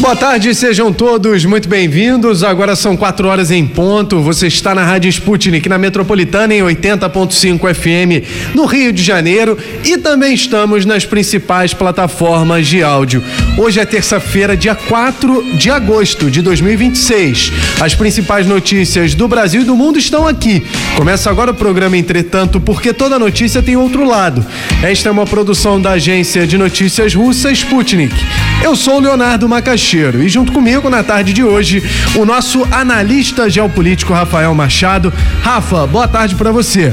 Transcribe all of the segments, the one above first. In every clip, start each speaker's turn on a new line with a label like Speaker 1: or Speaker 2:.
Speaker 1: Boa tarde, sejam todos muito bem-vindos. Agora são 4 horas em ponto. Você está na Rádio Sputnik, na Metropolitana, em 80.5 FM, no Rio de Janeiro, e também estamos nas principais plataformas de áudio. Hoje é terça-feira, dia 4 de agosto de 2026. As principais notícias do Brasil e do mundo estão aqui. Começa agora o programa Entretanto, porque toda notícia tem outro lado. Esta é uma produção da agência de notícias russa Sputnik. Eu sou o Leonardo Macaxeiro e junto comigo na tarde de hoje o nosso analista geopolítico Rafael Machado. Rafa, boa tarde para você.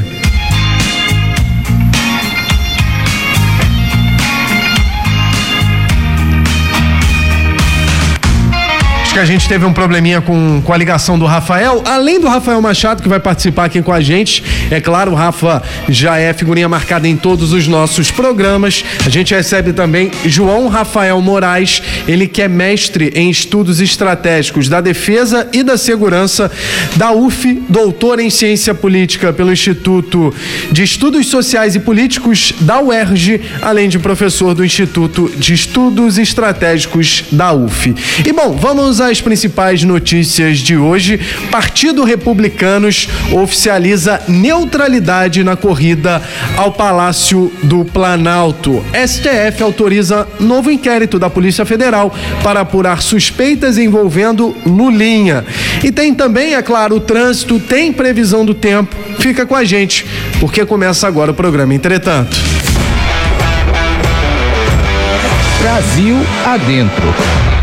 Speaker 1: Acho que a gente teve um probleminha com a ligação do Rafael, além do Rafael Machado, que vai participar aqui com a gente. É claro, o Rafa já é figurinha marcada em todos os nossos programas. A gente recebe também João Rafael Moraes, ele que é mestre em estudos estratégicos da defesa e da segurança da UF, doutor em ciência política pelo Instituto de Estudos Sociais e Políticos da UERJ, além de professor do Instituto de Estudos Estratégicos da UF. E bom, vamos às principais notícias de hoje. Partido Republicanos oficializa neutralidade na corrida ao Palácio do Planalto. STF autoriza novo inquérito da Polícia Federal para apurar suspeitas envolvendo Lulinha. E tem também, é claro, o trânsito, tem previsão do tempo. Fica com a gente, porque começa agora o programa Entretanto.
Speaker 2: Brasil adentro.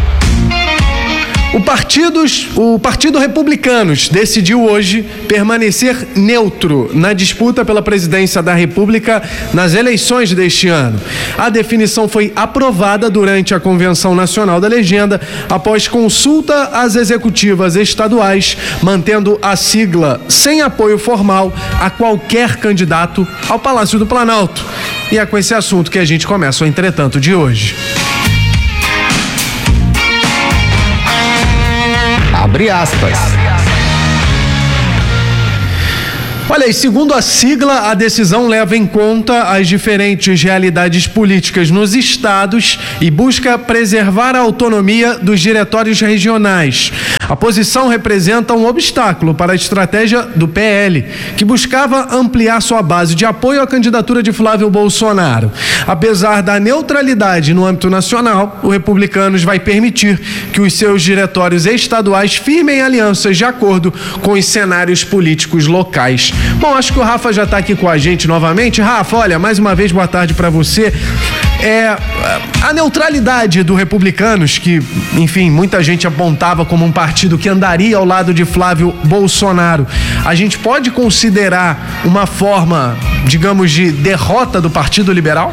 Speaker 1: O Partido Republicanos decidiu hoje permanecer neutro na disputa pela presidência da República nas eleições deste ano. A definição foi aprovada durante a Convenção Nacional da Legenda, após consulta às executivas estaduais, mantendo a sigla sem apoio formal a qualquer candidato ao Palácio do Planalto. E é com esse assunto que a gente começa o Entretanto de hoje.
Speaker 2: Abre aspas.
Speaker 1: Olha, e segundo a sigla, a decisão leva em conta as diferentes realidades políticas nos estados e busca preservar a autonomia dos diretórios regionais. A posição representa um obstáculo para a estratégia do PL, que buscava ampliar sua base de apoio à candidatura de Flávio Bolsonaro. Apesar da neutralidade no âmbito nacional, o Republicanos vai permitir que os seus diretórios estaduais firmem alianças de acordo com os cenários políticos locais. Bom, acho que o Rafa já está aqui com a gente novamente. Rafa, olha, mais uma vez, boa tarde para você. A neutralidade do Republicanos, que, enfim, muita gente apontava como um partido que andaria ao lado de Flávio Bolsonaro, a gente pode considerar uma forma, digamos, de derrota do Partido Liberal?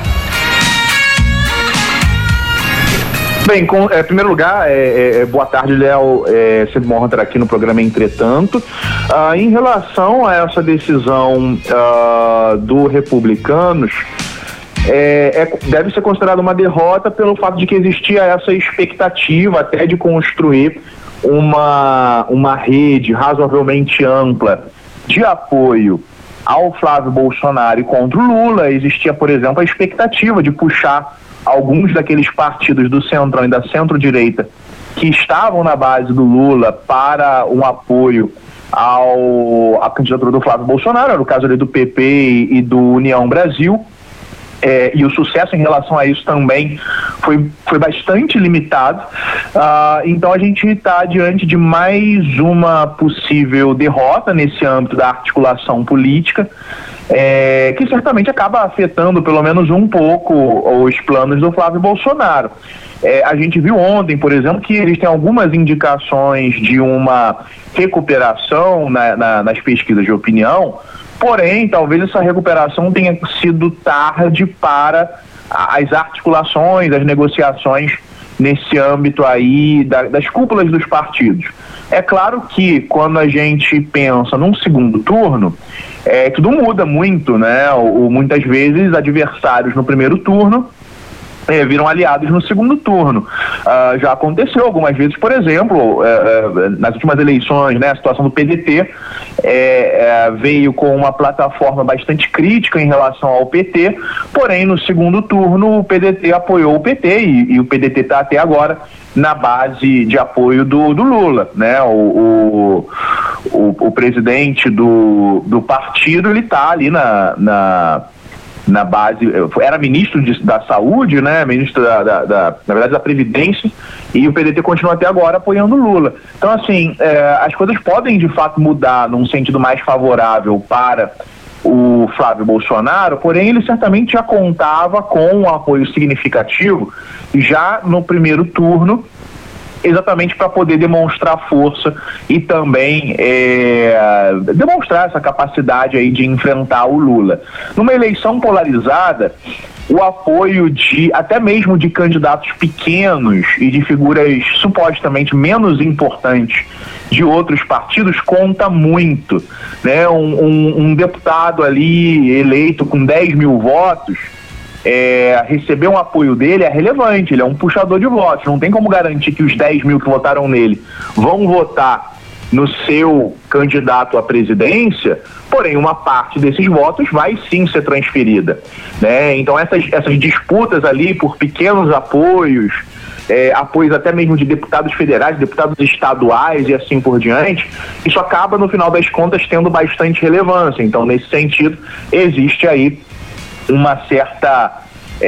Speaker 3: Bem, em primeiro lugar, boa tarde, Léo. Sempre bom estar aqui no programa Entretanto. Em relação a essa decisão do Republicanos, deve ser considerada uma derrota pelo fato de que existia essa expectativa até de construir uma rede razoavelmente ampla de apoio ao Flávio Bolsonaro e contra o Lula. Existia, por exemplo, a expectativa de puxar alguns daqueles partidos do centrão e da centro-direita que estavam na base do Lula para um apoio à candidatura do Flávio Bolsonaro, no caso ali do PP e do União Brasil. E o sucesso em relação a isso também foi bastante limitado. Então a gente está diante de mais uma possível derrota nesse âmbito da articulação política, que certamente acaba afetando pelo menos um pouco os planos do Flávio Bolsonaro. A gente viu ontem, por exemplo, que existem algumas indicações de uma recuperação nas pesquisas de opinião. Porém, talvez essa recuperação tenha sido tarde para as articulações, as negociações nesse âmbito aí das cúpulas dos partidos. É claro que quando a gente pensa num segundo turno, tudo muda muito, né? Muitas vezes adversários no primeiro turno viram aliados no segundo turno. Já aconteceu algumas vezes, por exemplo, nas últimas eleições, né, a situação do PDT veio com uma plataforma bastante crítica em relação ao PT, porém no segundo turno o PDT apoiou o PT e o PDT está até agora na base de apoio do Lula, né? O presidente do partido, ele está ali na base, era ministro da Saúde, né, ministro na verdade da Previdência, e o PDT continua até agora apoiando o Lula. Então, assim, as coisas podem de fato mudar num sentido mais favorável para o Flávio Bolsonaro, porém ele certamente já contava com um apoio significativo já no primeiro turno, exatamente para poder demonstrar força e também demonstrar essa capacidade aí de enfrentar o Lula. Numa eleição polarizada, o apoio até mesmo de candidatos pequenos e de figuras supostamente menos importantes de outros partidos conta muito, né? Um deputado ali eleito com 10 mil votos, receber um apoio dele é relevante, ele é um puxador de votos, não tem como garantir que os 10 mil que votaram nele vão votar no seu candidato à presidência, porém uma parte desses votos vai sim ser transferida, né? Então essas disputas ali por pequenos apoios, apoios até mesmo de deputados federais, deputados estaduais e assim por diante, isso acaba no final das contas tendo bastante relevância. Então nesse sentido existe aí uma certa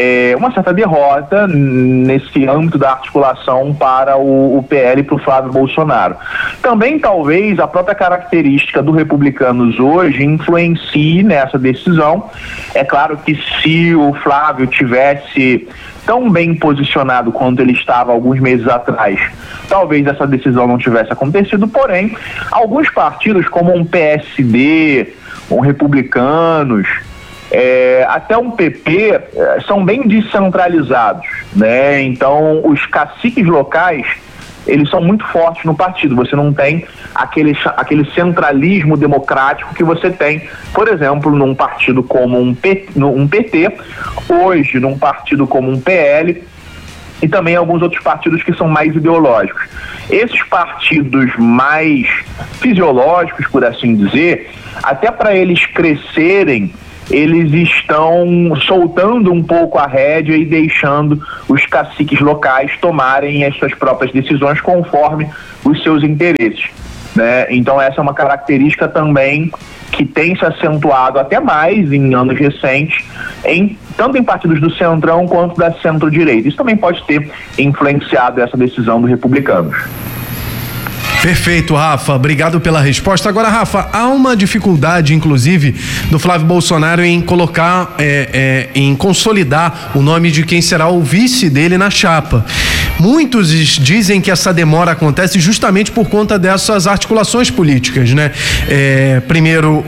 Speaker 3: derrota nesse âmbito da articulação para o PL e para o Flávio Bolsonaro. Também talvez a própria característica do Republicanos hoje influencie nessa decisão. É claro que se o Flávio tivesse tão bem posicionado quanto ele estava alguns meses atrás, talvez essa decisão não tivesse acontecido, porém alguns partidos como um PSD, um Republicanos, até um PP, são bem descentralizados, né? Então os caciques locais, eles são muito fortes no partido. Você não tem aquele centralismo democrático que você tem, por exemplo, num partido como um PT, hoje num partido como um PL e também alguns outros partidos que são mais ideológicos. Esses partidos mais fisiológicos, por assim dizer, até para eles crescerem, eles estão soltando um pouco a rédea e deixando os caciques locais tomarem as suas próprias decisões conforme os seus interesses, né? Então essa é uma característica também que tem se acentuado até mais em anos recentes, tanto em partidos do centrão quanto da centro-direita. Isso também pode ter influenciado essa decisão dos Republicanos.
Speaker 1: Perfeito, Rafa. Obrigado pela resposta. Agora, Rafa, há uma dificuldade, inclusive, do Flávio Bolsonaro em colocar, em consolidar o nome de quem será o vice dele na chapa. Muitos dizem que essa demora acontece justamente por conta dessas articulações políticas, né? Primeiro,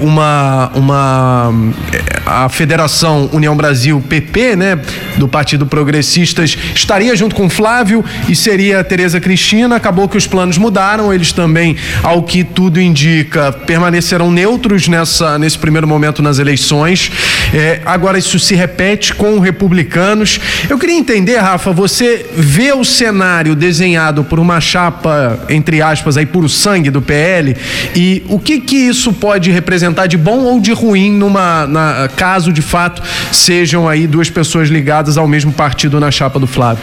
Speaker 1: a Federação União Brasil PP, né, do Partido Progressistas, estaria junto com Flávio e seria a Tereza Cristina. Acabou que os planos mudaram. Eles também, ao que tudo indica, permanecerão neutros nesse primeiro momento nas eleições. Agora isso se repete com Republicanos. Eu queria entender, Rafa, você vê o cenário desenhado por uma chapa, entre aspas, aí puro sangue do PL, e o que isso pode representar de bom ou de ruim caso de fato sejam aí duas pessoas ligadas ao mesmo partido na chapa do Flávio?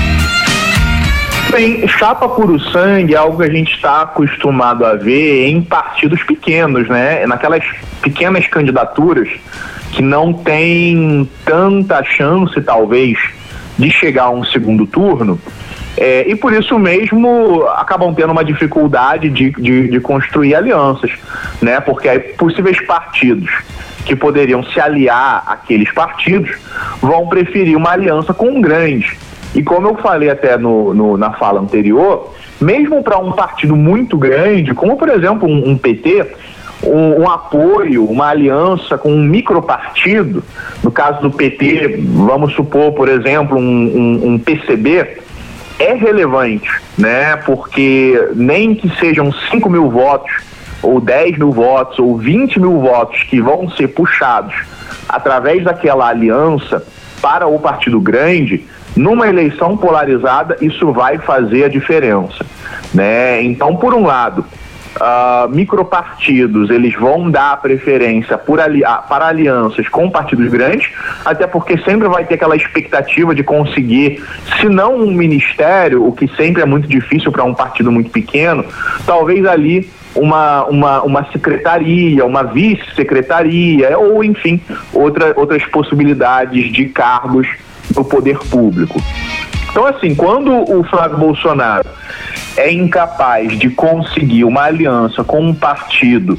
Speaker 3: Bem, chapa puro sangue é algo que a gente está acostumado a ver em partidos pequenos, né? Naquelas pequenas candidaturas que não tem tanta chance, talvez, de chegar a um segundo turno, e por isso mesmo acabam tendo uma dificuldade de construir alianças, né? Porque aí possíveis partidos que poderiam se aliar àqueles partidos vão preferir uma aliança com um grande. E como eu falei até na fala anterior, mesmo para um partido muito grande, como por exemplo um PT, um apoio, uma aliança com um micropartido, no caso do PT, vamos supor, por exemplo, um PCB, é relevante, né? Porque nem que sejam 5 mil votos, ou 10 mil votos, ou 20 mil votos que vão ser puxados através daquela aliança para o partido grande, Numa eleição polarizada, isso vai fazer a diferença, né? Então, por um lado, micropartidos, eles vão dar preferência para alianças com partidos grandes, até porque sempre vai ter aquela expectativa de conseguir, se não um ministério, o que sempre é muito difícil para um partido muito pequeno, talvez ali uma secretaria, uma vice-secretaria, ou enfim, outras possibilidades de cargos no poder público. Então, assim, quando o Flávio Bolsonaro é incapaz de conseguir uma aliança com um partido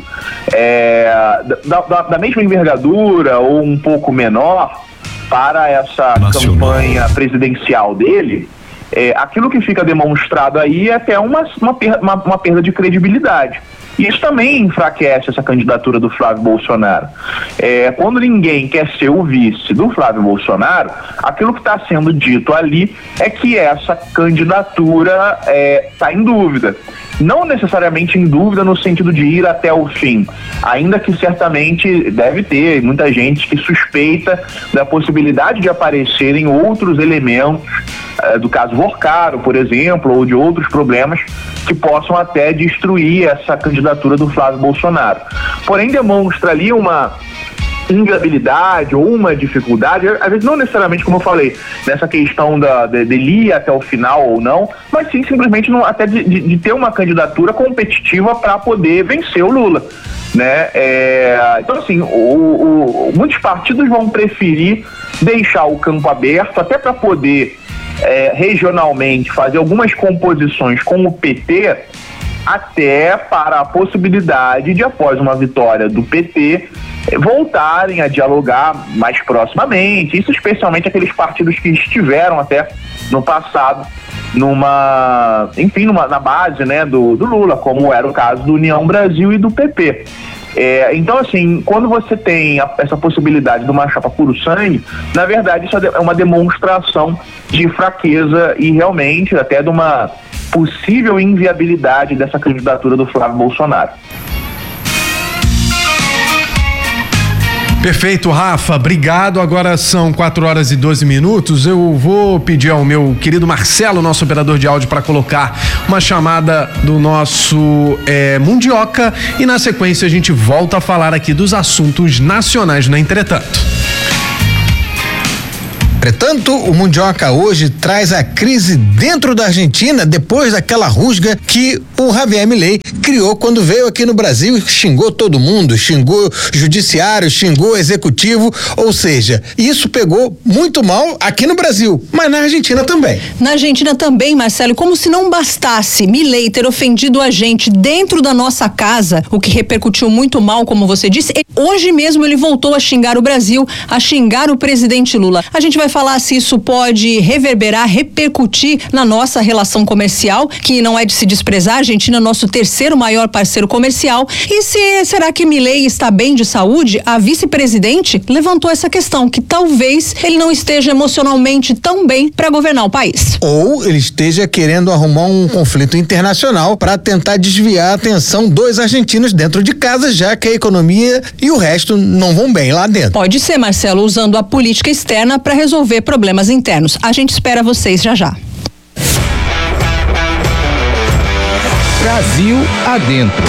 Speaker 3: da mesma envergadura ou um pouco menor para essa campanha presidencial dele, aquilo que fica demonstrado aí é até uma perda de credibilidade. E isso também enfraquece essa candidatura do Flávio Bolsonaro. Quando ninguém quer ser o vice do Flávio Bolsonaro, aquilo que está sendo dito ali é que essa candidatura está em dúvida. Não necessariamente em dúvida no sentido de ir até o fim, ainda que certamente deve ter muita gente que suspeita da possibilidade de aparecerem outros elementos, do caso Vorcaro, por exemplo, ou de outros problemas que possam até destruir essa candidatura do Flávio Bolsonaro. Porém, demonstra ali uma inviabilidade ou uma dificuldade, às vezes não necessariamente, como eu falei, nessa questão dele ir até o final ou não, mas sim simplesmente até de ter uma candidatura competitiva para poder vencer o Lula, né? Então, assim, muitos partidos vão preferir deixar o campo aberto até para poder regionalmente fazer algumas composições com o PT, até para a possibilidade de, após uma vitória do PT, voltarem a dialogar mais proximamente, isso especialmente aqueles partidos que estiveram até no passado na base, né, do Lula, como era o caso do União Brasil e do PP. Então, assim, quando você tem essa possibilidade de uma chapa puro sangue, na verdade isso é uma demonstração de fraqueza e realmente até de uma possível inviabilidade dessa candidatura do Flávio Bolsonaro.
Speaker 1: Perfeito, Rafa, obrigado. Agora são 4h12. Eu vou pedir ao meu querido Marcelo, nosso operador de áudio, para colocar uma chamada do nosso Mundioca, e na sequência a gente volta a falar aqui dos assuntos nacionais no Entretanto.
Speaker 4: Entretanto, o Mundioca hoje traz a crise dentro da Argentina depois daquela rusga que o Javier Milei criou quando veio aqui no Brasil e xingou todo mundo, xingou judiciário, xingou executivo, ou seja, isso pegou muito mal aqui no Brasil, mas na Argentina também.
Speaker 5: Na Argentina também, Marcelo, como se não bastasse Milei ter ofendido a gente dentro da nossa casa, o que repercutiu muito mal, como você disse, hoje mesmo ele voltou a xingar o Brasil, a xingar o presidente Lula. A gente vai falar se isso pode reverberar, repercutir na nossa relação comercial, que não é de se desprezar. A Argentina é nosso terceiro maior parceiro comercial. E será que Milei está bem de saúde? A vice-presidente levantou essa questão, que talvez ele não esteja emocionalmente tão bem para governar o país.
Speaker 4: Ou ele esteja querendo arrumar um conflito internacional para tentar desviar a atenção dos argentinos dentro de casa, já que a economia e o resto não vão bem lá dentro.
Speaker 5: Pode ser, Marcelo, usando a política externa para resolver problemas internos. A gente espera vocês já já.
Speaker 2: Brasil Adentro.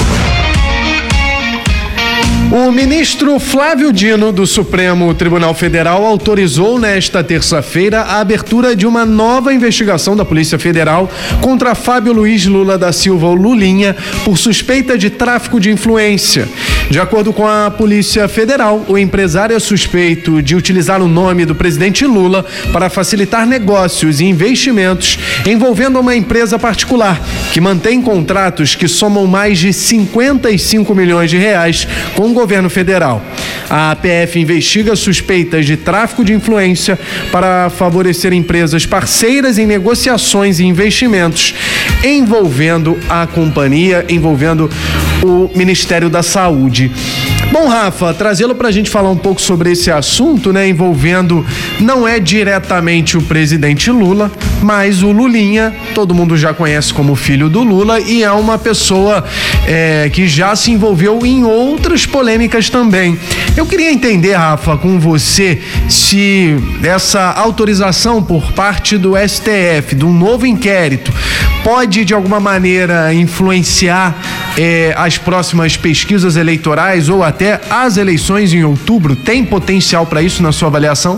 Speaker 1: O ministro Flávio Dino, do Supremo Tribunal Federal, autorizou nesta terça-feira a abertura de uma nova investigação da Polícia Federal contra Fábio Luiz Lula da Silva, ou Lulinha, por suspeita de tráfico de influência. De acordo com a Polícia Federal, o empresário é suspeito de utilizar o nome do presidente Lula para facilitar negócios e investimentos envolvendo uma empresa particular que mantém contratos que somam mais de 55 milhões de reais com o governo federal. A PF investiga suspeitas de tráfico de influência para favorecer empresas parceiras em negociações e investimentos envolvendo a companhia, envolvendo o Ministério da Saúde. Bom, Rafa, trazê-lo pra gente falar um pouco sobre esse assunto, né, envolvendo, não é diretamente o presidente Lula, mas o Lulinha, todo mundo já conhece como filho do Lula, e é uma pessoa que já se envolveu em outras polêmicas também. Eu queria entender, Rafa, com você, se essa autorização por parte do STF, de um novo inquérito, pode de alguma maneira influenciar as próximas pesquisas eleitorais ou até as eleições em outubro. Tem potencial para isso na sua avaliação?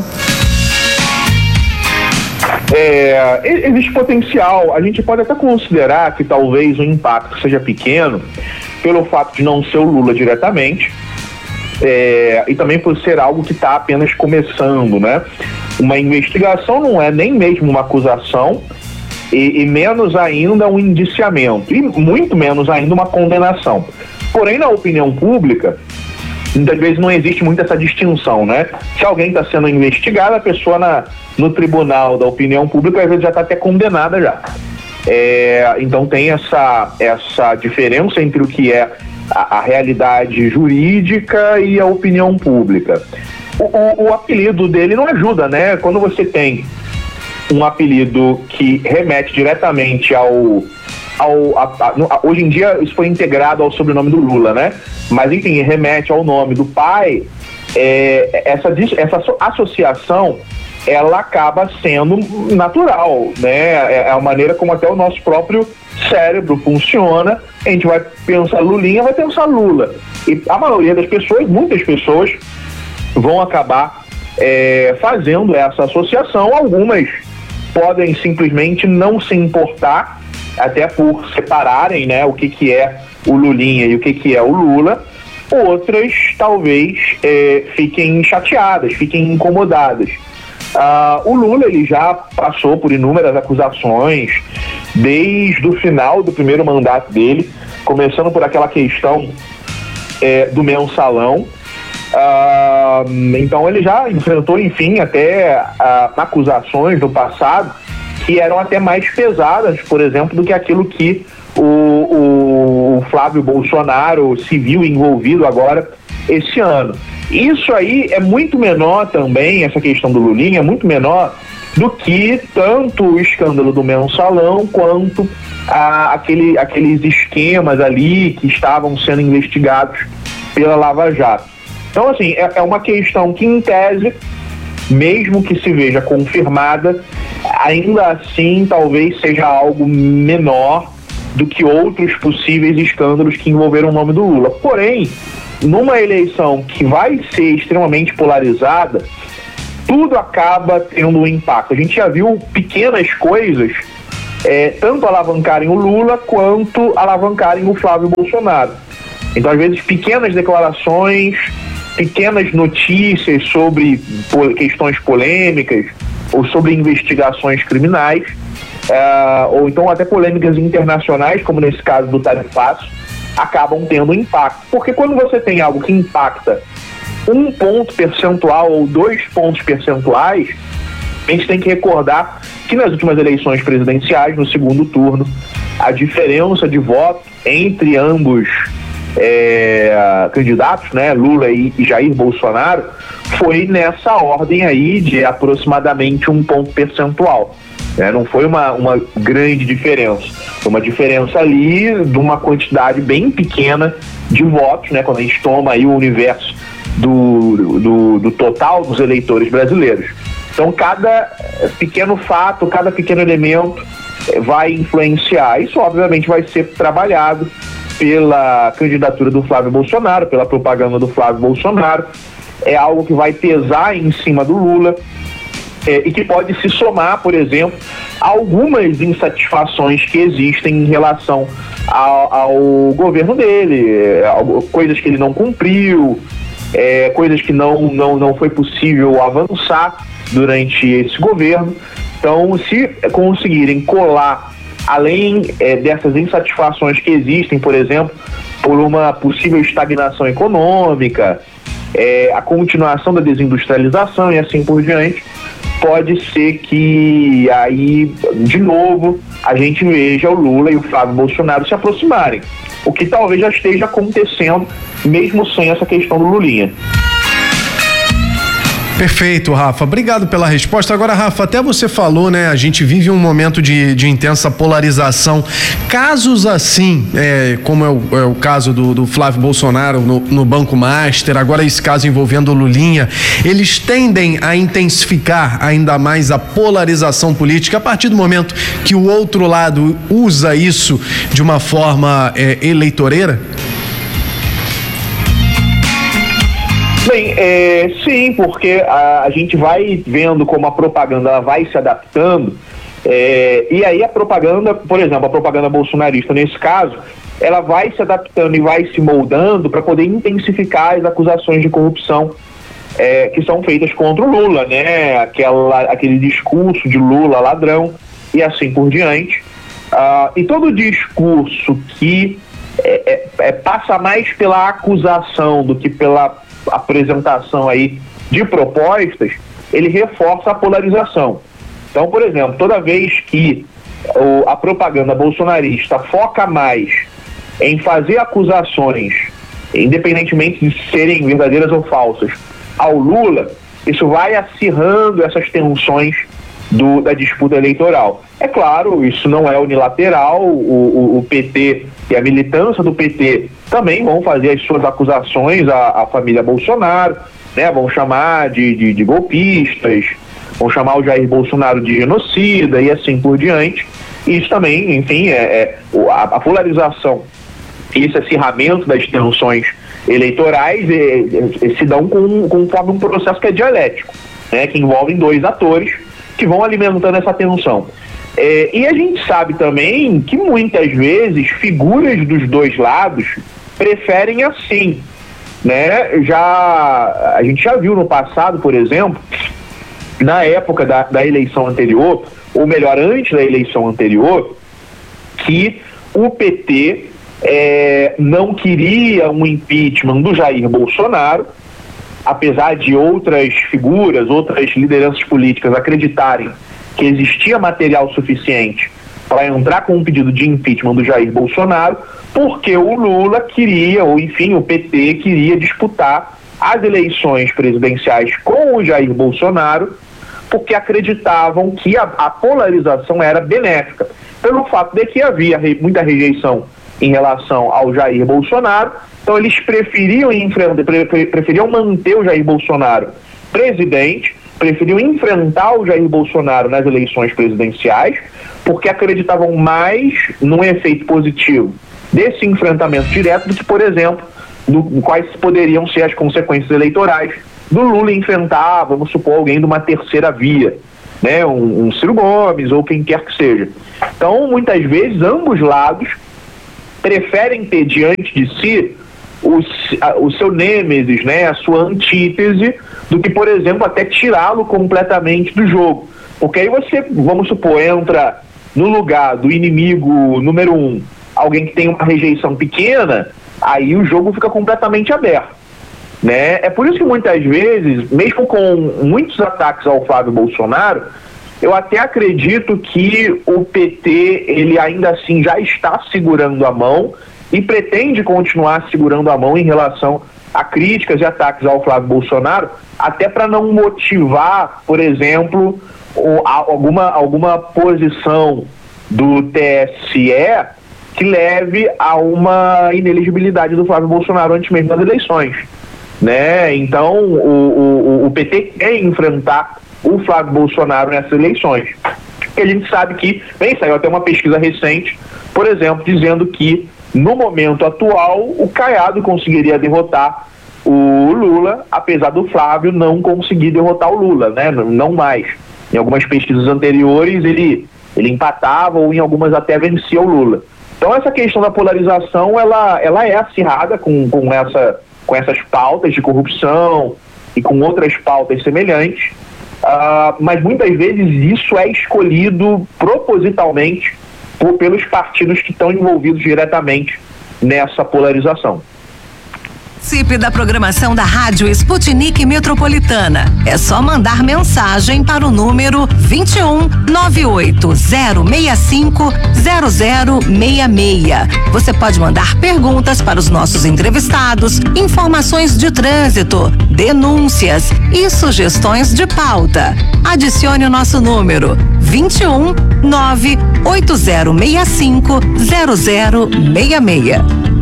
Speaker 3: Existe potencial. A gente pode até considerar que talvez o impacto seja pequeno pelo fato de não ser o Lula diretamente, e também por ser algo que está apenas começando, né? Uma investigação não é nem mesmo uma acusação, e menos ainda um indiciamento, e muito menos ainda uma condenação. Porém, na opinião pública, muitas vezes não existe muito essa distinção, né? Se alguém está sendo investigado, a pessoa no tribunal da opinião pública às vezes já está até condenada já. Então tem essa diferença entre o que é a realidade jurídica e a opinião pública. O apelido dele não ajuda, né? Quando você tem um apelido que remete diretamente hoje em dia isso foi integrado ao sobrenome do Lula, né? Mas enfim, remete ao nome do pai, essa associação, ela acaba sendo natural, né? É a maneira como até o nosso próprio cérebro funciona. A gente vai pensar Lulinha, vai pensar Lula. E a maioria das pessoas, muitas pessoas, vão acabar fazendo essa associação. Algumas podem simplesmente não se importar, até por separarem, né, o que é o Lulinha e o que é o Lula. Outras talvez fiquem chateadas, fiquem incomodadas. O Lula, ele já passou por inúmeras acusações desde o final do primeiro mandato dele, começando por aquela questão do mensalão. Então ele já enfrentou, enfim, até acusações do passado que eram até mais pesadas, por exemplo, do que aquilo que o Flávio Bolsonaro se viu envolvido agora esse ano. Isso aí é muito menor também, essa questão do Lulinha é muito menor do que tanto o escândalo do mensalão quanto aqueles esquemas ali que estavam sendo investigados pela Lava Jato. Então, assim, é uma questão que, em tese, mesmo que se veja confirmada, ainda assim talvez seja algo menor do que outros possíveis escândalos que envolveram o nome do Lula. Porém, numa eleição que vai ser extremamente polarizada, tudo acaba tendo um impacto. A gente já viu pequenas coisas tanto alavancarem o Lula quanto alavancarem o Flávio Bolsonaro. Então, às vezes, pequenas declarações, pequenas notícias sobre questões polêmicas ou sobre investigações criminais, ou então até polêmicas internacionais, como nesse caso do tarifaço, acabam tendo impacto. Porque quando você tem algo que impacta 1 ponto percentual ou 2 pontos percentuais, a gente tem que recordar que nas últimas eleições presidenciais, no segundo turno, a diferença de voto entre ambos candidatos, né, Lula e Jair Bolsonaro, foi nessa ordem aí de aproximadamente 1 ponto percentual. Não foi uma grande diferença, foi uma diferença ali de uma quantidade bem pequena de votos, né, quando a gente toma aí o universo do total dos eleitores brasileiros. Então, cada pequeno fato, cada pequeno elemento vai influenciar. Isso, obviamente, vai ser trabalhado pela candidatura do Flávio Bolsonaro, pela propaganda do Flávio Bolsonaro. É algo que vai pesar em cima do Lula e que pode se somar, por exemplo, a algumas insatisfações que existem em relação ao governo dele, coisas que ele não cumpriu, coisas que não foi possível avançar durante esse governo. Então, se conseguirem colar, além dessas insatisfações que existem, por exemplo, por uma possível estagnação econômica, a continuação da desindustrialização e assim por diante, pode ser que aí, de novo, a gente veja o Lula e o Flávio Bolsonaro se aproximarem, o que talvez já esteja acontecendo, mesmo sem essa questão do Lulinha.
Speaker 1: Perfeito, Rafa. Obrigado pela resposta. Agora, Rafa, até você falou, né? A gente vive um momento de intensa polarização. Casos assim, como é o caso do Flávio Bolsonaro no Banco Master, agora esse caso envolvendo o Lulinha, eles tendem a intensificar ainda mais a polarização política a partir do momento que o outro lado usa isso de uma forma eleitoreira?
Speaker 3: Bem, sim, porque a gente vai vendo como a propaganda ela vai se adaptando, e aí a propaganda, por exemplo, a propaganda bolsonarista nesse caso, ela vai se adaptando e vai se moldando para poder intensificar as acusações de corrupção que são feitas contra o Lula, né? Aquele discurso de Lula ladrão e assim por diante. E todo discurso que passa mais pela acusação do que pela apresentação aí de propostas, ele reforça a polarização. Então, por exemplo, toda vez que a propaganda bolsonarista foca mais em fazer acusações, independentemente de serem verdadeiras ou falsas, ao Lula, isso vai acirrando essas tensões da disputa eleitoral. É claro, isso não é unilateral, o PT e a militância do PT também vão fazer as suas acusações à família Bolsonaro, né? Vão chamar de golpistas, vão chamar o Jair Bolsonaro de genocida e assim por diante. Isso também, enfim, a polarização e esse acirramento das tensões eleitorais se dão conforme um processo que é dialético, né? Que envolve dois atores que vão alimentando essa tensão. E a gente sabe também que muitas vezes figuras dos dois lados preferem assim, né? A gente já viu no passado, por exemplo, na época da eleição anterior, ou melhor, antes da eleição anterior, que o PT não queria um impeachment do Jair Bolsonaro, apesar de outras figuras, outras lideranças políticas acreditarem que existia material suficiente para entrar com um pedido de impeachment do Jair Bolsonaro, porque o Lula queria, ou enfim, o PT queria disputar as eleições presidenciais com o Jair Bolsonaro, porque acreditavam que a polarização era benéfica, pelo fato de que havia muita rejeição em relação ao Jair Bolsonaro. Então eles preferiam manter o Jair Bolsonaro presidente, preferiam enfrentar o Jair Bolsonaro nas eleições presidenciais, porque acreditavam mais num efeito positivo desse enfrentamento direto do que, por exemplo, quais poderiam ser as consequências eleitorais do Lula enfrentar, vamos supor, alguém de uma terceira via, né, um Ciro Gomes ou quem quer que seja. Então, muitas vezes, ambos lados preferem ter diante de si o seu nêmesis, né, a sua antítese, do que, por exemplo, até tirá-lo completamente do jogo. Porque aí você, vamos supor, entra no lugar do inimigo número 1, alguém que tem uma rejeição pequena, aí o jogo fica completamente aberto, né? É por isso que muitas vezes, mesmo com muitos ataques ao Flávio Bolsonaro, eu até acredito que o PT, ele ainda assim já está segurando a mão e pretende continuar segurando a mão em relação a críticas e ataques ao Flávio Bolsonaro, até para não motivar, por exemplo, alguma posição do TSE que leve a uma inelegibilidade do Flávio Bolsonaro antes mesmo das eleições, né? Então o PT quer enfrentar o Flávio Bolsonaro nessas eleições. E a gente sabe que, saiu até uma pesquisa recente, por exemplo, dizendo que no momento atual o Caiado conseguiria derrotar o Lula, apesar do Flávio não conseguir derrotar o Lula, né? Não mais. Em algumas pesquisas anteriores ele empatava, ou em algumas até vencia o Lula. Então essa questão da polarização ela é acirrada com essas pautas de corrupção e com outras pautas semelhantes, mas muitas vezes isso é escolhido propositalmente pelos partidos que estão envolvidos diretamente nessa polarização.
Speaker 6: Participe da programação da Rádio Sputnik Metropolitana. É só mandar mensagem para o número 21 98065 0066. Você pode mandar perguntas para os nossos entrevistados, informações de trânsito, denúncias e sugestões de pauta. Adicione o nosso número 21 98065 0066.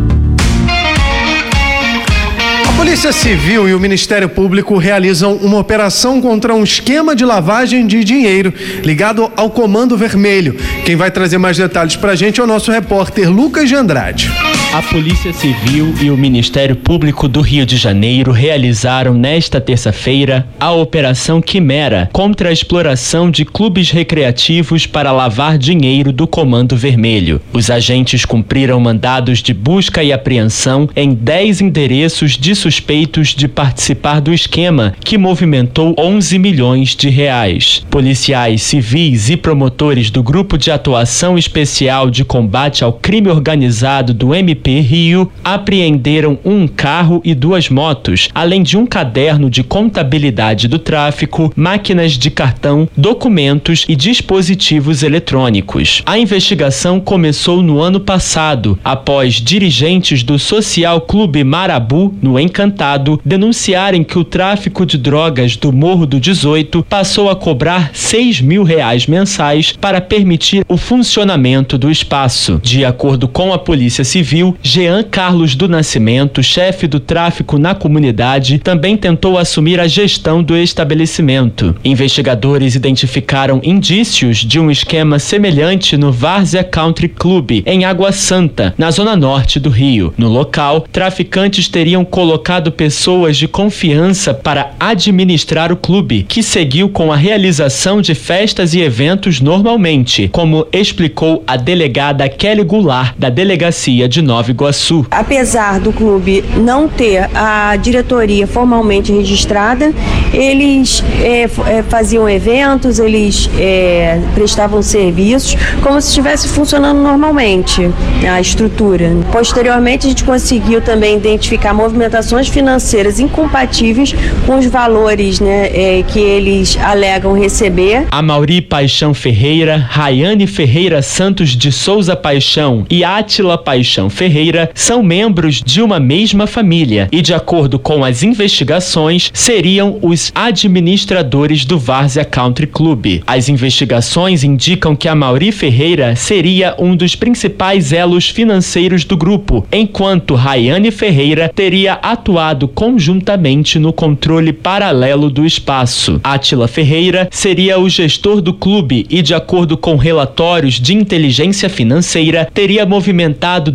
Speaker 1: A Polícia Civil e o Ministério Público realizam uma operação contra um esquema de lavagem de dinheiro ligado ao Comando Vermelho. Quem vai trazer mais detalhes pra gente é o nosso repórter Lucas de Andrade.
Speaker 7: A Polícia Civil e o Ministério Público do Rio de Janeiro realizaram nesta terça-feira a Operação Quimera contra a exploração de clubes recreativos para lavar dinheiro do Comando Vermelho. Os agentes cumpriram mandados de busca e apreensão em 10 endereços de suspeitos de participar do esquema, que movimentou 11 milhões de reais. Policiais civis e promotores do Grupo de Atuação Especial de Combate ao Crime Organizado do MP Rio apreenderam um carro e 2 motos, além de um caderno de contabilidade do tráfico, máquinas de cartão, documentos e dispositivos eletrônicos. A investigação começou no ano passado, após dirigentes do Social Clube Marabu, no Encantado, denunciarem que o tráfico de drogas do Morro do 18 passou a cobrar R$6 mil mensais para permitir o funcionamento do espaço. De acordo com a Polícia Civil, Jean Carlos do Nascimento, chefe do tráfico na comunidade, também tentou assumir a gestão do estabelecimento. Investigadores identificaram indícios de um esquema semelhante no Várzea Country Club, em Água Santa, na zona norte do Rio. No local, traficantes teriam colocado pessoas de confiança para administrar o clube, que seguiu com a realização de festas e eventos normalmente, como explicou a delegada Kelly Goulart, da Delegacia de Nova Iguaçu.
Speaker 8: Apesar do clube não ter a diretoria formalmente registrada, eles faziam eventos, eles prestavam serviços como se estivesse funcionando normalmente a estrutura. Posteriormente, a gente conseguiu também identificar movimentações financeiras incompatíveis com os valores, que eles alegam receber.
Speaker 7: Amaury Paixão Ferreira, Rayane Ferreira Santos de Souza Paixão e Átila Paixão Ferreira são membros de uma mesma família e, de acordo com as investigações, seriam os administradores do Várzea Country Club. As investigações indicam que Amaury Ferreira seria um dos principais elos financeiros do grupo, enquanto Rayane Ferreira teria atuado conjuntamente no controle paralelo do espaço. Átila Ferreira seria o gestor do clube e, de acordo com relatórios de inteligência financeira, teria movimentado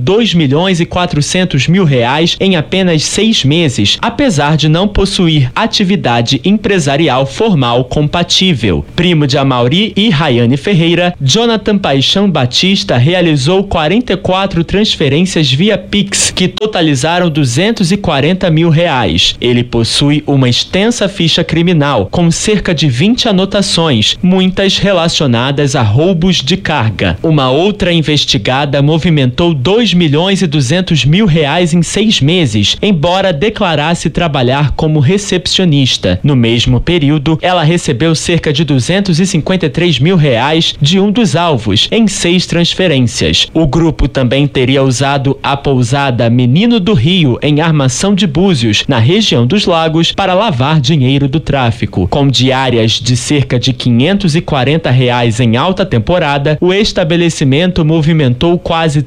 Speaker 7: R$2.400.000 em apenas 6 meses, apesar de não possuir atividade empresarial formal compatível. Primo de Amaury e Rayane Ferreira, Jonathan Paixão Batista realizou 44 transferências via Pix, que totalizaram R$240 mil. Ele possui uma extensa ficha criminal, com cerca de 20 anotações, muitas relacionadas a roubos de carga. Uma outra investigada movimentou R$2.200.000 em 6 meses, embora declarasse trabalhar como recepcionista. No mesmo período, ela recebeu cerca de R$253 mil de um dos alvos, em 6 transferências. O grupo também teria usado a pousada Menino do Rio, em Armação de Búzios, na região dos Lagos, para lavar dinheiro do tráfico. Com diárias de cerca de R$540 em alta temporada, o estabelecimento movimentou quase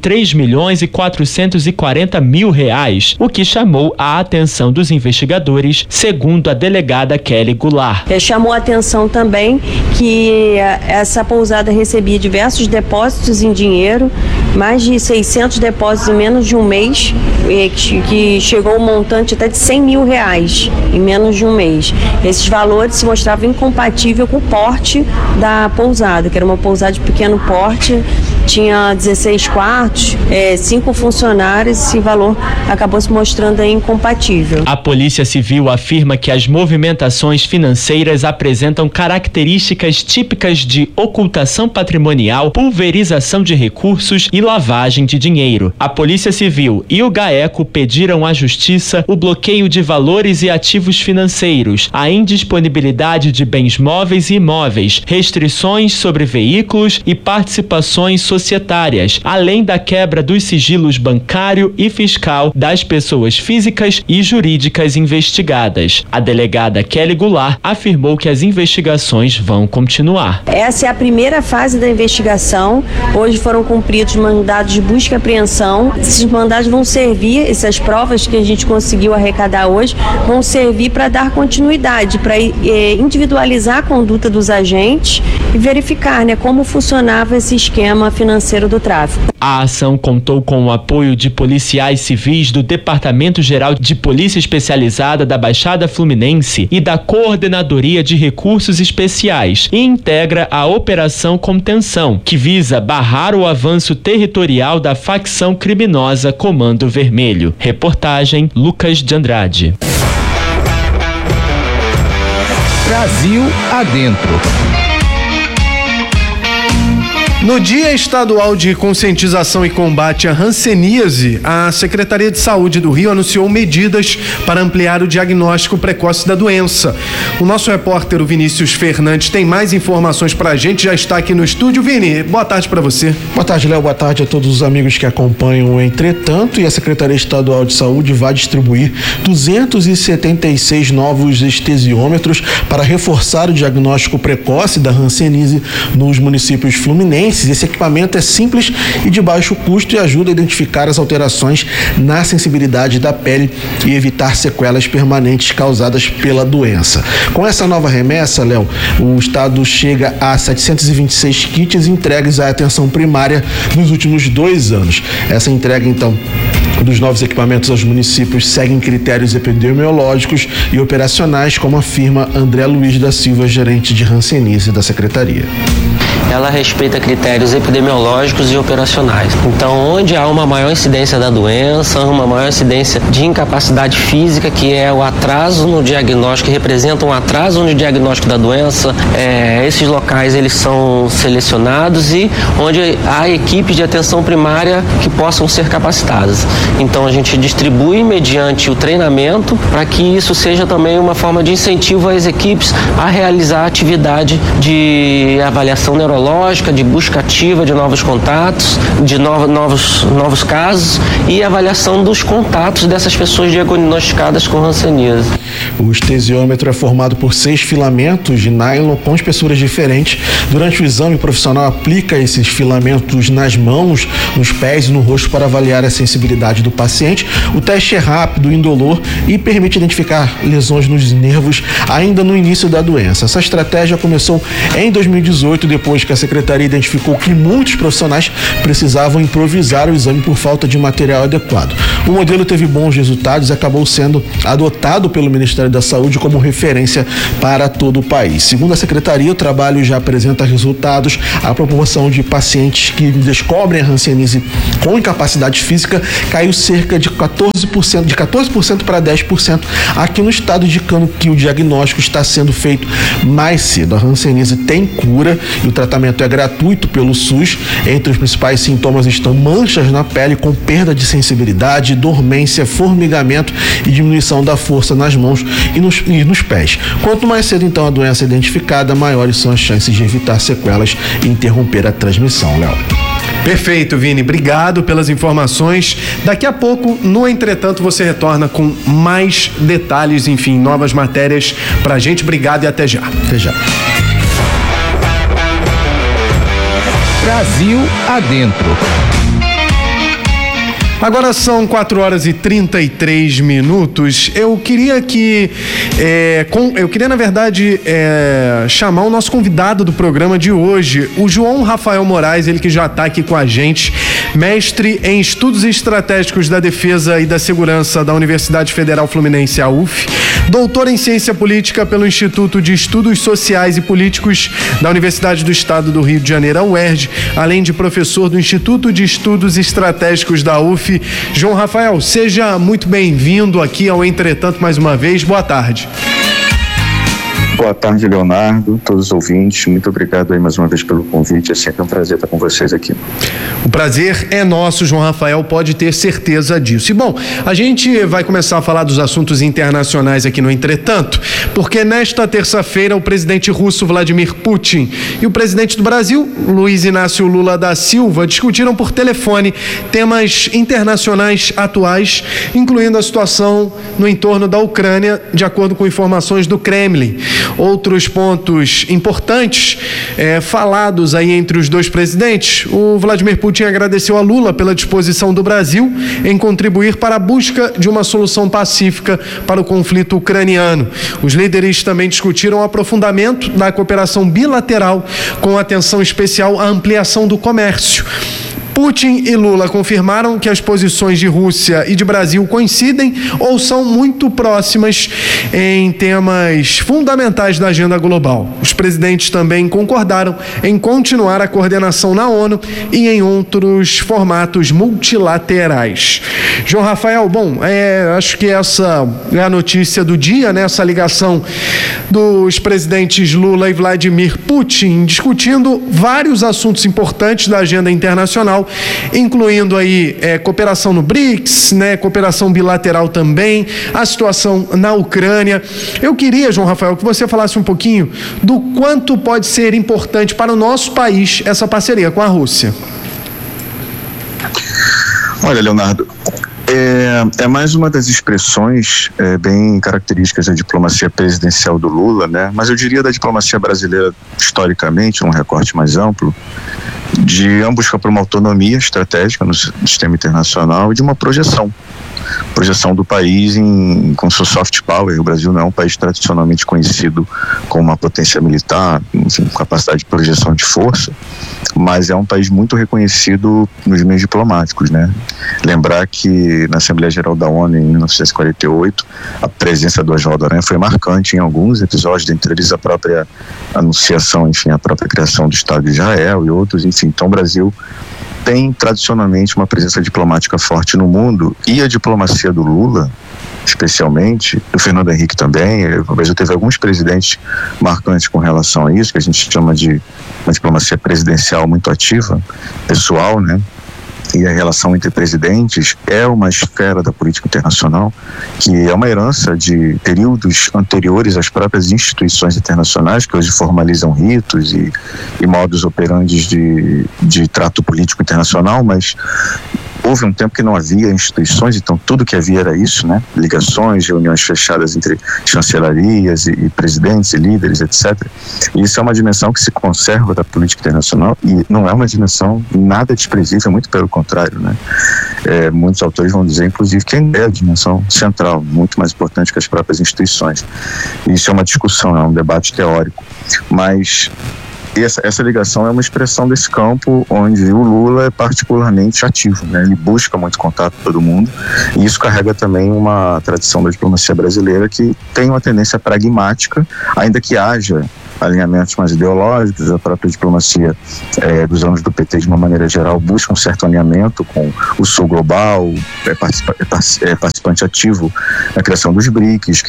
Speaker 7: R$3.440.000, o que chamou a atenção dos investigadores, segundo a delegada Kelly Goulart.
Speaker 8: Chamou a atenção também que essa pousada recebia diversos depósitos em dinheiro, mais de 600 depósitos em menos de um mês, que chegou a um montante até de R$100 mil em menos de um mês. Esses valores se mostravam incompatíveis com o porte da pousada, que era uma pousada de pequeno porte, tinha 16 quartos, 5 funcionários, esse valor acabou se mostrando aí incompatível.
Speaker 7: A Polícia Civil afirma que as movimentações financeiras apresentam características típicas de ocultação patrimonial, pulverização de recursos e lavagem de dinheiro. A Polícia Civil e o GAECO pediram à Justiça o bloqueio de valores e ativos financeiros, a indisponibilidade de bens móveis e imóveis, restrições sobre veículos e participações societárias, além da quebra dos sigilos bancário e fiscal das pessoas físicas e jurídicas investigadas. A delegada Kelly Goulart afirmou que as investigações vão continuar.
Speaker 8: Essa é a primeira fase da investigação. Hoje foram cumpridos mandados de busca e apreensão. Esses mandados vão servir, essas provas que a gente conseguiu arrecadar hoje, vão servir para dar continuidade, para individualizar a conduta dos agentes e verificar, como funcionava esse esquema financeiro do tráfico.
Speaker 7: A ação contou com o apoio de policiais civis do Departamento Geral de Polícia Especializada da Baixada Fluminense e da Coordenadoria de Recursos Especiais e integra a Operação Contenção, que visa barrar o avanço territorial da facção criminosa Comando Vermelho. Reportagem Lucas de Andrade.
Speaker 2: Brasil Adentro.
Speaker 1: No Dia Estadual de Conscientização e Combate à Hanseníase, a Secretaria de Saúde do Rio anunciou medidas para ampliar o diagnóstico precoce da doença. O nosso repórter, o Vinícius Fernandes, tem mais informações pra gente, já está aqui no estúdio. Vini, boa tarde para você.
Speaker 9: Boa tarde, Léo, boa tarde a todos os amigos que acompanham o Entretanto, e a Secretaria Estadual de Saúde vai distribuir 276 novos estesiômetros para reforçar o diagnóstico precoce da hanseníase nos municípios fluminenses. Esse equipamento é simples e de baixo custo e ajuda a identificar as alterações na sensibilidade da pele e evitar sequelas permanentes causadas pela doença. Com essa nova remessa, Léo, o estado chega a 726 kits entregues à atenção primária nos últimos 2 anos. Essa entrega, então, dos novos equipamentos aos municípios seguem critérios epidemiológicos e operacionais, como afirma André Luiz da Silva, gerente de hanseníase da Secretaria.
Speaker 10: Ela respeita critérios epidemiológicos e operacionais. Então, onde há uma maior incidência da doença, uma maior incidência de incapacidade física, que é o atraso no diagnóstico, que representa um atraso no diagnóstico da doença, esses locais eles são selecionados e onde há equipes de atenção primária que possam ser capacitadas. Então, a gente distribui mediante o treinamento para que isso seja também uma forma de incentivo às equipes a realizar atividade de avaliação neurológica, de busca ativa de novos contatos, de novos casos e avaliação dos contatos dessas pessoas diagnosticadas com hanseníase.
Speaker 9: O estesiômetro é formado por 6 filamentos de nylon com espessuras diferentes. Durante o exame, o profissional aplica esses filamentos nas mãos, nos pés e no rosto para avaliar a sensibilidade do paciente. O teste é rápido, indolor e permite identificar lesões nos nervos ainda no início da doença. Essa estratégia começou em 2018, depois que a Secretaria identificou que muitos profissionais precisavam improvisar o exame por falta de material adequado. O modelo teve bons resultados e acabou sendo adotado pelo Ministério da Saúde como referência para todo o país. Segundo a Secretaria, o trabalho já apresenta resultados. A proporção de pacientes que descobrem a hanseníase com incapacidade física caiu cerca de 14% para 10% aqui no estado, indicando que o diagnóstico está sendo feito mais cedo. A hanseníase tem cura e o tratamento é gratuito pelo SUS. Entre os principais sintomas estão manchas na pele com perda de sensibilidade, dormência, formigamento e diminuição da força nas mãos e nos pés. Quanto mais cedo então a doença é identificada, maiores são as chances de evitar sequelas e interromper a transmissão, Léo.
Speaker 1: Perfeito, Vini. Obrigado pelas informações. Daqui a pouco, no Entretanto, você retorna com mais detalhes, enfim, novas matérias pra gente. Obrigado e até já.
Speaker 9: Até já.
Speaker 2: Brasil Adentro.
Speaker 1: Agora são 4h33. Eu queria na verdade, chamar o nosso convidado do programa de hoje, o João Rafael Moraes, ele que já está aqui com a gente, mestre em Estudos Estratégicos da Defesa e da Segurança da Universidade Federal Fluminense, a UF, doutor em Ciência Política pelo Instituto de Estudos Sociais e Políticos da Universidade do Estado do Rio de Janeiro, a UERJ, além de professor do Instituto de Estudos Estratégicos da UF. João Rafael, seja muito bem-vindo aqui ao Entretanto mais uma vez. Boa tarde.
Speaker 11: Boa tarde, Leonardo, todos os ouvintes. Muito obrigado aí mais uma vez pelo convite. É sempre um prazer estar com vocês aqui.
Speaker 1: O prazer é nosso, João Rafael, pode ter certeza disso. E bom, a gente vai começar a falar dos assuntos internacionais aqui no Entretanto, porque nesta terça-feira o presidente russo Vladimir Putin e o presidente do Brasil, Luiz Inácio Lula da Silva, discutiram por telefone temas internacionais atuais, incluindo a situação no entorno da Ucrânia, de acordo com informações do Kremlin. Outros pontos importantes falados aí entre os dois presidentes. O Vladimir Putin agradeceu a Lula pela disposição do Brasil em contribuir para a busca de uma solução pacífica para o conflito ucraniano. Os líderes também discutiram o aprofundamento da cooperação bilateral, com atenção especial à ampliação do comércio. Putin e Lula confirmaram que as posições de Rússia e de Brasil coincidem ou são muito próximas em temas fundamentais da agenda global. Os presidentes também concordaram em continuar a coordenação na ONU e em outros formatos multilaterais. João Rafael, bom, acho que essa é a notícia do dia, né? Essa ligação dos presidentes Lula e Vladimir Putin discutindo vários assuntos importantes da agenda internacional, incluindo aí cooperação no BRICS, né, cooperação bilateral também, a situação na Ucrânia. Eu queria, João Rafael, que você falasse um pouquinho do quanto pode ser importante para o nosso país essa parceria com a Rússia.
Speaker 11: Olha, Leonardo, é mais uma das expressões bem características da diplomacia presidencial do Lula, né? Mas eu diria da diplomacia brasileira historicamente, num recorte mais amplo, de uma busca por uma autonomia estratégica no sistema internacional e de uma projeção do país com seu soft power. O Brasil não é um país tradicionalmente conhecido como uma potência militar, enfim, com capacidade de projeção de força, mas é um país muito reconhecido nos meios diplomáticos, né? Lembrar que na Assembleia Geral da ONU em 1948 a presença do Oswaldo Aranha foi marcante em alguns episódios, dentre eles a própria anunciação, enfim, a própria criação do Estado de Israel e outros, enfim. Então o Brasil tem tradicionalmente uma presença diplomática forte no mundo, e a diplomacia do Lula, especialmente, do Fernando Henrique também. O Brasil teve alguns presidentes marcantes com relação a isso, que a gente chama de uma diplomacia presidencial muito ativa, pessoal, né? E a relação entre presidentes é uma esfera da política internacional que é uma herança de períodos anteriores às próprias instituições internacionais, que hoje formalizam ritos e modus operandi de trato político internacional, mas houve um tempo que não havia instituições, então tudo que havia era isso, né? Ligações, reuniões fechadas entre chancelarias e presidentes e líderes, etc. E isso é uma dimensão que se conserva da política internacional e não é uma dimensão nada desprezível, muito pelo contrário, né? Muitos autores vão dizer, inclusive, que é a dimensão central, muito mais importante que as próprias instituições. Isso é uma discussão, é um debate teórico, mas essa ligação é uma expressão desse campo onde o Lula é particularmente ativo, né? Ele busca muito contato com todo mundo, e isso carrega também uma tradição da diplomacia brasileira que tem uma tendência pragmática, ainda que haja alinhamentos mais ideológicos. A própria diplomacia dos anos do PT, de uma maneira geral, busca um certo alinhamento com o Sul Global, participante ativo na criação dos BRICS,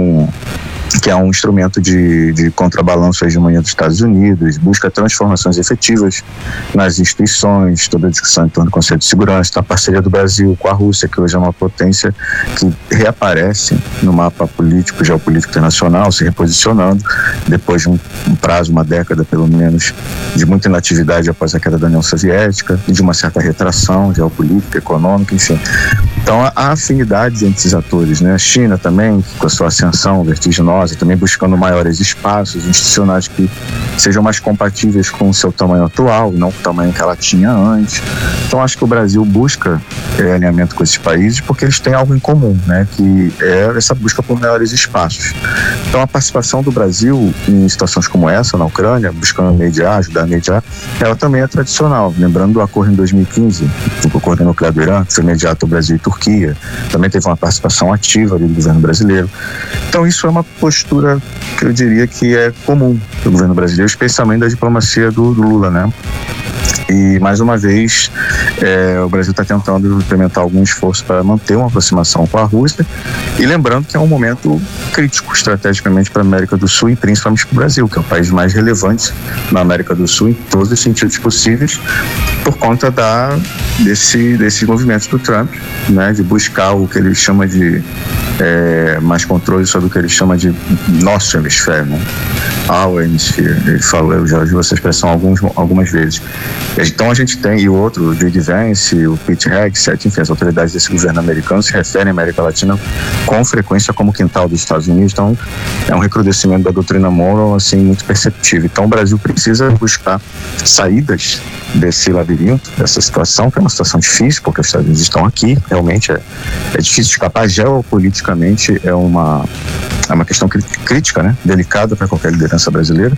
Speaker 11: que é um instrumento de contrabalanço à hegemonia dos Estados Unidos, busca transformações efetivas nas instituições, toda a discussão em torno do Conselho de Segurança, a parceria do Brasil com a Rússia, que hoje é uma potência que reaparece no mapa político, geopolítico internacional, se reposicionando, depois de um prazo, uma década pelo menos, de muita inatividade após a queda da União Soviética, e de uma certa retração geopolítica, econômica, enfim. Então há afinidades entre esses atores, né? A China também, com a sua ascensão vertiginosa criminosa, também buscando maiores espaços institucionais que sejam mais compatíveis com o seu tamanho atual, não com o tamanho que ela tinha antes. Então acho que o Brasil busca alinhamento com esses países porque eles têm algo em comum, né, que é essa busca por maiores espaços. Então a participação do Brasil em situações como essa na Ucrânia, buscando mediar, ajudar a mediar, ela também é tradicional. Lembrando do acordo em 2015, o acordo nuclear do Irã, que foi mediado por Brasil e Turquia, também teve uma participação ativa ali do governo brasileiro. Então isso é uma postura que eu diria que é comum do governo brasileiro, especialmente da diplomacia do Lula, né? E, mais uma vez, o Brasil está tentando implementar algum esforço para manter uma aproximação com a Rússia. E lembrando que é um momento crítico estrategicamente para a América do Sul e principalmente para o Brasil, que é o país mais relevante na América do Sul em todos os sentidos possíveis, por conta desses movimentos do Trump, né, de buscar o que ele chama de mais controle sobre o que ele chama de nosso hemisfério, né? Our hemisphere, ele falou, eu já ouvi essa expressão algumas vezes. Então a gente tem, e o outro, o J.D. Vance, o Pete Hegseth, enfim, as autoridades desse governo americano se referem à América Latina com frequência como quintal dos Estados Unidos. Então é um recrudescimento da doutrina Monroe, assim, muito perceptível. Então o Brasil precisa buscar saídas desse labirinto, dessa situação, que é uma situação difícil, porque os Estados Unidos estão aqui, realmente é difícil escapar. Geopoliticamente é uma questão crítica, né? Delicada para qualquer liderança brasileira,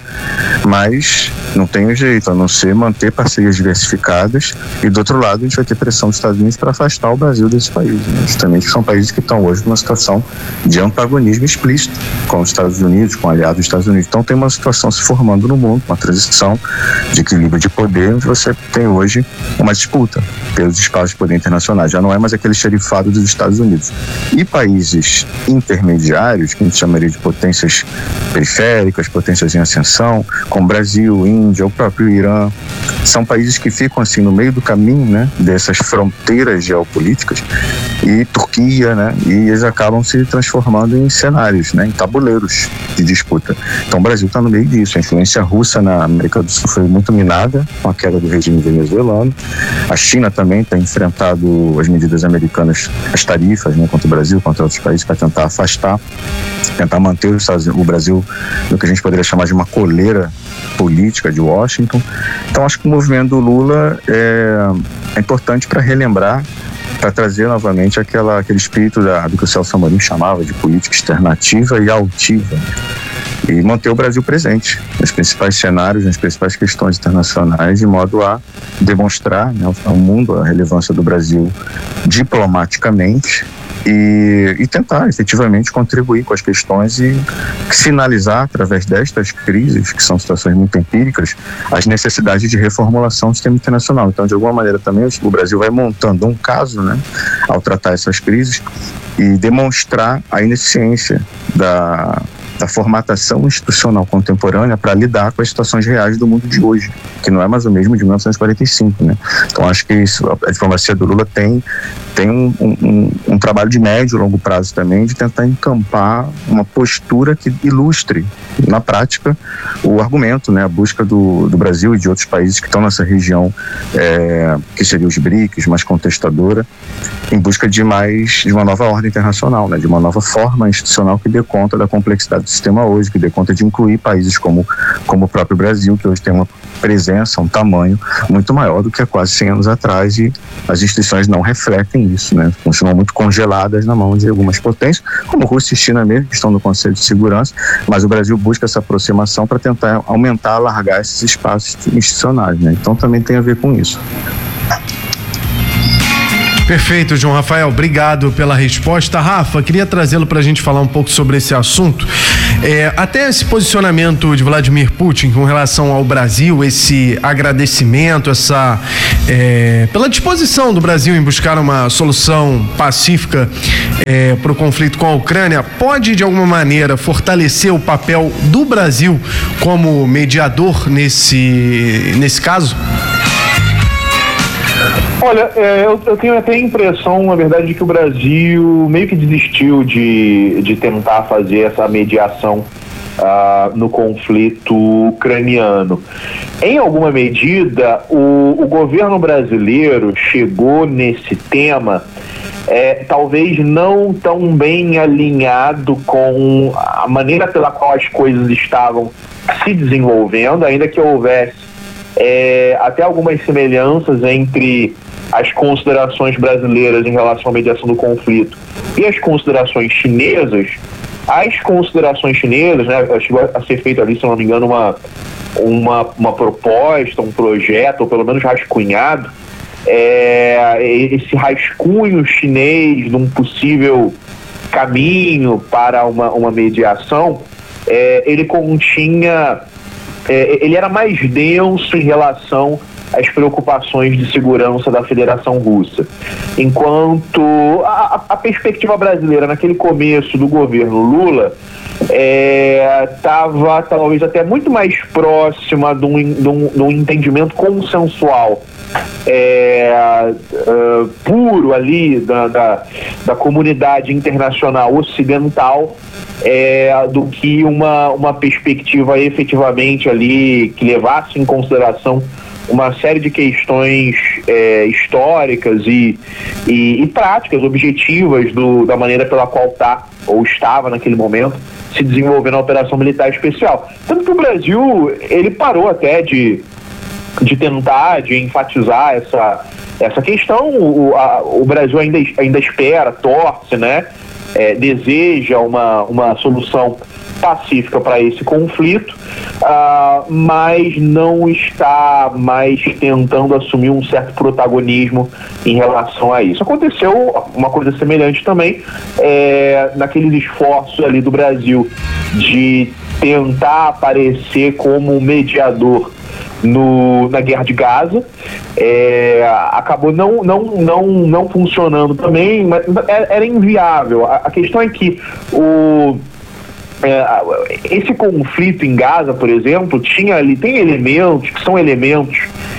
Speaker 11: mas não tem jeito, a não ser manter parcerias diversificadas, e do outro lado a gente vai ter pressão dos Estados Unidos para afastar o Brasil desse país, né? Justamente são países que estão hoje numa situação de antagonismo explícito com os Estados Unidos, com aliados dos Estados Unidos. Então tem uma situação se formando no mundo, uma transição de equilíbrio de poder, onde você tem hoje uma disputa pelos espaços de poder internacionais. Já não é mais aquele xerifado dos Estados Unidos. E países intermediários, que a gente chamaria de potências periféricas, potências em ascensão, como Brasil, Índia, o próprio Irã, são países que ficam assim no meio do caminho, né, dessas fronteiras geopolíticas, e Turquia, né, e eles acabam se transformando em cenários, né, em tabuleiros de disputa. Então o Brasil está no meio disso. A influência russa na América do Sul foi muito minada com a queda do regime venezuelano. A China também tem enfrentado as medidas americanas, as tarifas, né, contra o Brasil, contra outros países, para tentar afastar, tentar manter o Brasil no que a gente poderia chamar de uma coleira política de Washington. Então acho que o movimento do Lula é importante para relembrar, para trazer novamente aquele espírito do que o Celso Amorim chamava de política externativa e altiva, e manter o Brasil presente nos principais cenários, nas principais questões internacionais, de modo a demonstrar, né, ao mundo a relevância do Brasil diplomaticamente, e tentar efetivamente contribuir com as questões e sinalizar através destas crises, que são situações muito empíricas, as necessidades de reformulação do sistema internacional. Então, de alguma maneira também o Brasil vai montando um caso, né, ao tratar essas crises, e demonstrar a ineficiência da formatação institucional contemporânea para lidar com as situações reais do mundo de hoje, que não é mais o mesmo de 1945, né? Então acho que a diplomacia do Lula tem um trabalho de médio e longo prazo também, de tentar encampar uma postura que ilustre na prática o argumento, né, a busca do Brasil e de outros países que estão nessa região, que seria os BRICS, mais contestadora, em busca de uma nova ordem internacional, né, de uma nova forma institucional que dê conta da complexidade do sistema hoje, que dê conta de incluir países como o próprio Brasil, que hoje tem uma presença, um tamanho muito maior do que há quase 100 anos atrás, e as instituições não refletem isso, né? Continuam muito congeladas na mão de algumas potências, como Rússia e China mesmo, que estão no Conselho de Segurança, mas o Brasil busca essa aproximação para tentar aumentar, alargar esses espaços institucionais, né? Então também tem a ver com isso.
Speaker 1: Perfeito, João Rafael, obrigado pela resposta. Rafa, queria trazê-lo para a gente falar um pouco sobre esse assunto. Até esse posicionamento de Vladimir Putin com relação ao Brasil, esse agradecimento, pela disposição do Brasil em buscar uma solução pacífica para o conflito com a Ucrânia, pode de alguma maneira fortalecer o papel do Brasil como mediador nesse caso?
Speaker 3: Olha, eu tenho até a impressão, na verdade, de que o Brasil meio que desistiu de tentar fazer essa mediação no conflito ucraniano. Em alguma medida, o governo brasileiro chegou nesse tema talvez não tão bem alinhado com a maneira pela qual as coisas estavam se desenvolvendo, ainda que houvesse até algumas semelhanças entre as considerações brasileiras em relação à mediação do conflito e as considerações chinesas. As considerações chinesas, né, chegou a ser feito ali, se não me engano, uma proposta, um projeto, ou pelo menos rascunhado, esse rascunho chinês de um possível caminho para uma mediação, ele continha, ele era mais denso em relação às preocupações de segurança da Federação Russa, enquanto a perspectiva brasileira naquele começo do governo Lula estava talvez até muito mais próxima de um entendimento consensual puro ali da comunidade internacional ocidental, do que uma perspectiva efetivamente ali que levasse em consideração uma série de questões históricas e práticas, objetivas da maneira pela qual estava naquele momento se desenvolvendo a operação militar especial. Tanto que o Brasil, ele parou até de tentar, de enfatizar essa questão. O Brasil ainda espera, torce, né? Deseja uma solução pacífica para esse conflito, mas não está mais tentando assumir um certo protagonismo em relação a isso. Aconteceu uma coisa semelhante também naqueles esforços ali do Brasil de tentar aparecer como mediador na guerra de Gaza. Acabou não funcionando também, mas era inviável. A questão é que esse conflito em Gaza, por exemplo, tem elementos que são elementos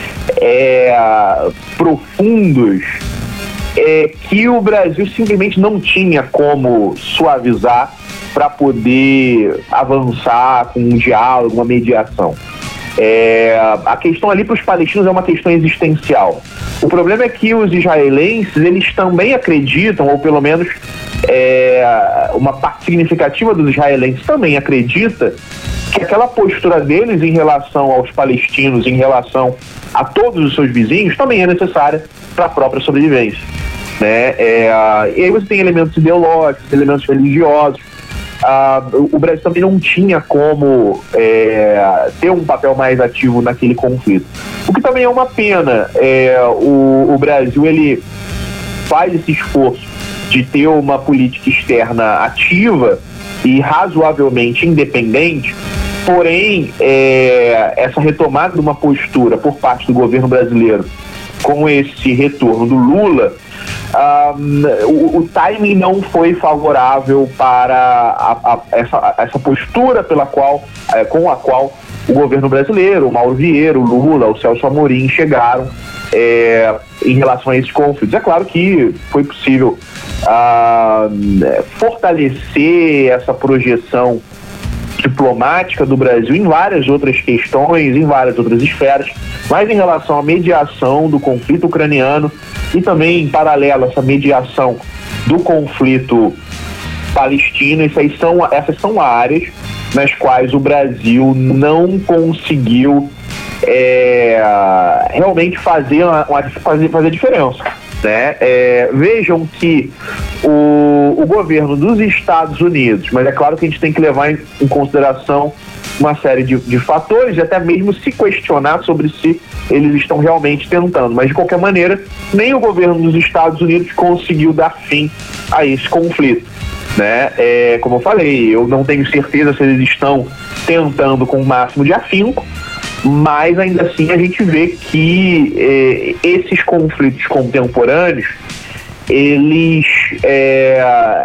Speaker 3: profundos que o Brasil simplesmente não tinha como suavizar para poder avançar com um diálogo, uma mediação. A questão ali para os palestinos é uma questão existencial. O problema é que os israelenses, eles também acreditam, ou pelo menos uma parte significativa dos israelenses também acredita, que aquela postura deles em relação aos palestinos, em relação a todos os seus vizinhos, também é necessária para a própria sobrevivência, né? E aí você tem elementos ideológicos, elementos religiosos. O Brasil também não tinha como ter um papel mais ativo naquele conflito, o que também é uma pena. O Brasil, ele faz esse esforço de ter uma política externa ativa e razoavelmente independente, porém essa retomada de uma postura por parte do governo brasileiro com esse retorno do Lula, o timing não foi favorável para essa postura com a qual o governo brasileiro, o Mauro Vieira, o Lula, o Celso Amorim chegaram em relação a esses conflitos. É claro que foi possível fortalecer essa projeção diplomática do Brasil em várias outras questões, em várias outras esferas, mas em relação à mediação do conflito ucraniano e também em paralelo a essa mediação do conflito palestino, essas são áreas nas quais o Brasil não conseguiu realmente fazer a diferença, né? Vejam que o governo dos Estados Unidos, mas é claro que a gente tem que levar em consideração uma série de fatores e até mesmo se questionar sobre se eles estão realmente tentando, mas de qualquer maneira nem o governo dos Estados Unidos conseguiu dar fim a esse conflito, né? Como eu falei, eu não tenho certeza se eles estão tentando com o máximo de afinco, mas ainda assim a gente vê que esses conflitos contemporâneos, eles